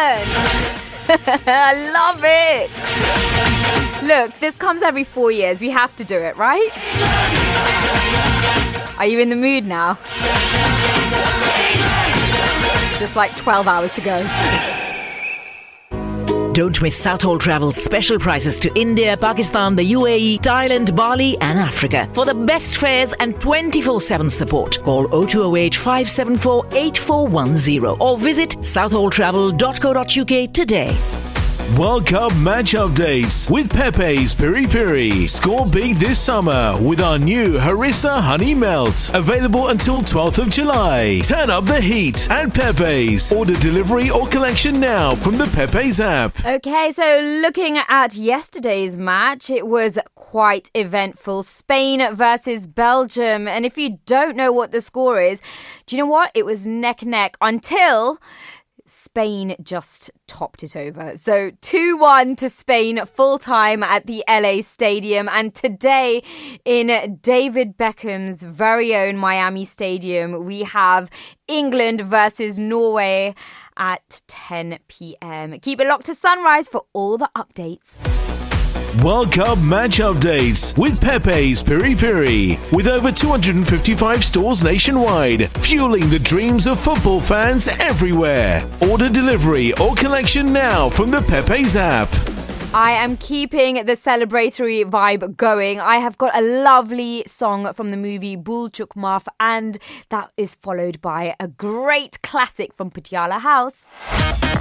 I love it. Look, this comes every 4 years. We have to do it, right? Are you in the mood now? Just like 12 hours to go. Don't miss Southall Travel's special prices to India, Pakistan, the UAE, Thailand, Bali and Africa. For the best fares and 24/7 support, call 0208 574 8410 or visit southalltravel.co.uk today. World Cup match updates with Pepe's Piri Piri. Score big this summer with our new Harissa Honey Melt. Available until 12th of July. Turn up the heat at Pepe's. Order delivery or collection now from the Pepe's app. Okay, so looking at yesterday's match, it was quite eventful. Spain versus Belgium. And if you don't know what the score is, do you know what? It was neck until Spain just topped it over. So 2-1 to Spain full time at the LA Stadium. And today in David Beckham's very own Miami Stadium, we have England versus Norway at 10 p.m. Keep it locked to Sunrise for all the updates. World Cup match updates with Pepe's Piri Piri. With over 255 stores nationwide, fueling the dreams of football fans everywhere. Order delivery or collection now from the Pepe's app. I am keeping the celebratory vibe going. I have got a lovely song from the movie Bhool Chuk Maaf, and that is followed by a great classic from Patiala House.